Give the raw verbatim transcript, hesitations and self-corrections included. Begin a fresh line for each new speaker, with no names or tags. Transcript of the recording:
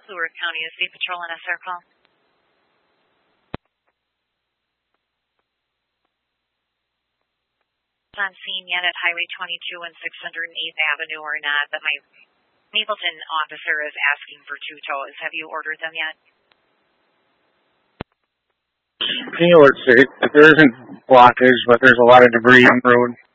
Fluor County is the patrol and S R call. On scene yet at Highway twenty-two and six hundred eighth Avenue or not, but my Mapleton officer is asking for two tows. Have you ordered them yet?
You know, it's, it, there isn't blockage, but there's a lot of debris on the road.